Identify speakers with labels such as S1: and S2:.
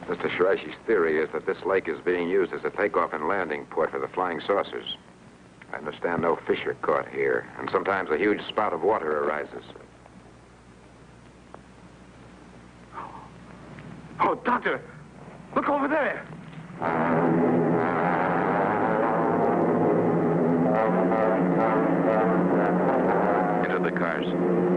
S1: Mr. Shiraishi's theory is that this lake is being used as a takeoff and landing port for the flying saucers. I understand no fish are caught here, and sometimes a huge spout of water arises.
S2: Oh, Doctor, look over there.
S1: Into the cars.